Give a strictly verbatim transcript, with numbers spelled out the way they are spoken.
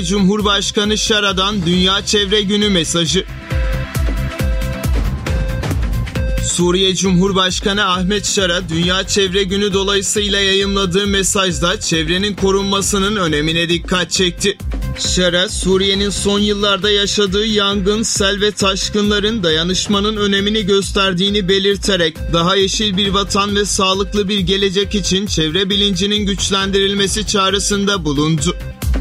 Cumhurbaşkanı Şara'dan Dünya Çevre Günü mesajı. Suriye Cumhurbaşkanı Ahmet Şara, Dünya Çevre Günü dolayısıyla yayımladığı mesajda çevrenin korunmasının önemine dikkat çekti. Şara, Suriye'nin son yıllarda yaşadığı yangın, sel ve taşkınların dayanışmanın önemini gösterdiğini belirterek daha yeşil bir vatan ve sağlıklı bir gelecek için çevre bilincinin güçlendirilmesi çağrısında bulundu.